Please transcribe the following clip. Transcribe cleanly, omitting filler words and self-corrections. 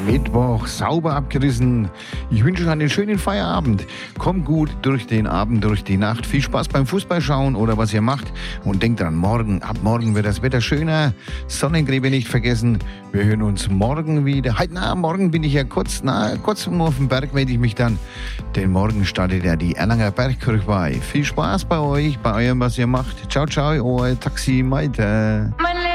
Mittwoch sauber abgerissen. Ich wünsche euch einen schönen Feierabend. Kommt gut durch den Abend, durch die Nacht. Viel Spaß beim Fußballschauen oder was ihr macht. Und denkt dran, ab morgen wird das Wetter schöner. Sonnencreme nicht vergessen. Wir hören uns morgen wieder. Morgen bin ich ja kurz auf dem Berg melde ich mich dann. Denn morgen startet ja die Erlanger Bergkirchweih. Viel Spaß bei euch, bei eurem, was ihr macht. Ciao, ciao, euer Taxi Maite.